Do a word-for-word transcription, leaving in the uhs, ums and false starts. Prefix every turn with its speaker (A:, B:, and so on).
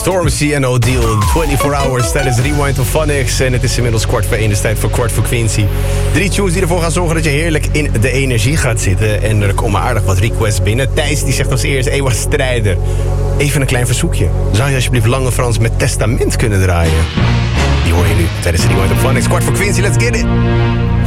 A: Stormzy en O'Deal, vierentwintig hours tijdens Rewind of Phonics. En het is inmiddels kwart voor één, dus tijd voor kwart voor Quincy. Drie tunes die ervoor gaan zorgen dat je heerlijk in de energie gaat zitten. En er komen aardig wat requests binnen. Thijs die zegt als eerst, eeuwig strijder. Even een klein verzoekje. Zou je alsjeblieft Lange Frans met Testament kunnen draaien? Die hoor je nu tijdens Rewind of Phonics. Kwart voor Quincy, let's get it!